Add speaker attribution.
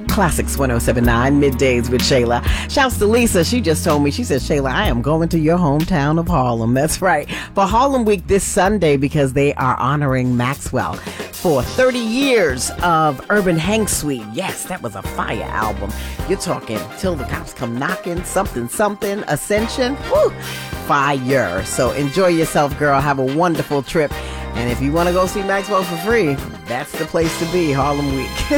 Speaker 1: Classics 1079, Middays with Shayla. Shouts to Lisa. She just told me, she said, Shayla, I am going to your hometown of Harlem. That's right. For Harlem Week this Sunday, because they are honoring Maxwell for 30 years of Urban Hang Suite. Yes, that was a fire album. You're talking Till the Cops Come Knocking, something, Ascension. Woo, fire. So enjoy yourself, girl. Have a wonderful trip. And if you want to go see Maxwell for free, that's the place to be, Harlem Week.